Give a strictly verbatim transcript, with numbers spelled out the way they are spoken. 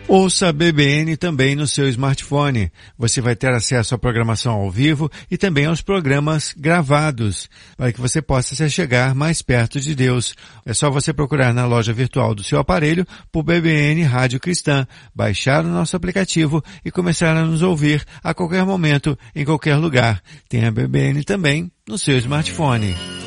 Ouça a B B N também no seu smartphone. Você vai ter acesso à programação ao vivo e também aos programas gravados, para que você possa se chegar mais perto de Deus. É só você procurar na loja virtual do seu aparelho por B B N Rádio Cristã, baixar o nosso aplicativo e começar a nos ouvir a qualquer momento, em qualquer lugar. Tem a B B N também no seu smartphone.